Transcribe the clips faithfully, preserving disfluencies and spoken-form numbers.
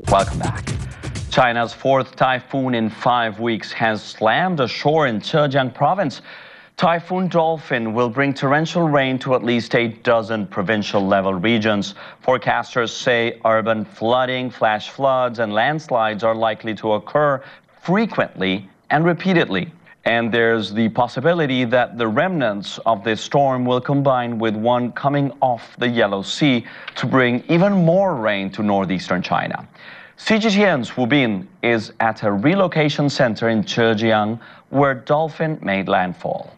Welcome back. China's fourth typhoon in five weeks has slammed ashore in Zhejiang province. Typhoon Dolphin will bring torrential rain to at least a dozen provincial-level regions. Forecasters say urban flooding, flash floods, and landslides are likely to occur frequently and repeatedly. And there's the possibility that the remnants of this storm will combine with one coming off the Yellow Sea to bring even more rain to northeastern China. C G T N's Wu Bin is at a relocation center in Zhejiang where Dolphin made landfall.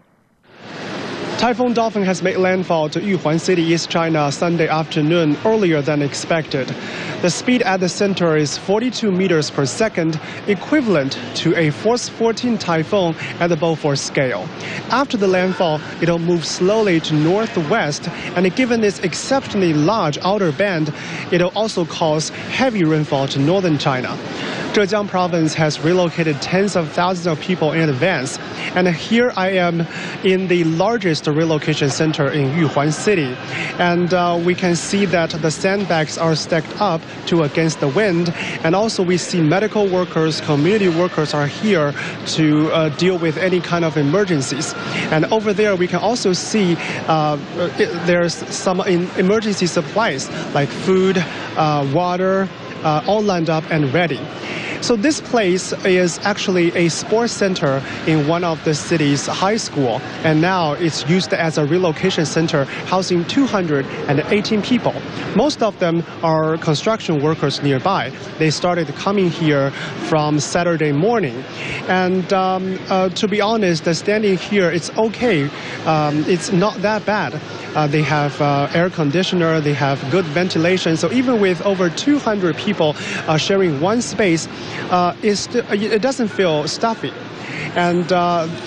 Typhoon Dolphin has made landfall to Yuhuan City, East China, Sunday afternoon, earlier than expected. The speed at the center is forty-two meters per second, equivalent to a force fourteen typhoon at the Beaufort scale. After the landfall, it'll move slowly to northwest, and given its exceptionally large outer band, it'll also cause heavy rainfall to northern China. Zhejiang province has relocated tens of thousands of people in advance, and here I am in the largest relocation center in Yuhuan City, and uh, we can see that the sandbags are stacked up to against the wind, and also we see medical workers, community workers are here to uh, deal with any kind of emergencies. And over there we can also see uh, it, there's some in emergency supplies like food, uh, water, uh, all lined up and ready. So this place is actually a sports center in one of the city's high school, and now it's used as a relocation center housing two hundred eighteen people. Most of them are construction workers nearby. They started coming here from Saturday morning. And um, uh, to be honest, standing here, it's okay. Um, it's not that bad. Uh, they have uh, air conditioner, they have good ventilation. So even with over two hundred people uh, sharing one space, uh, it's, it doesn't feel stuffy. And uh,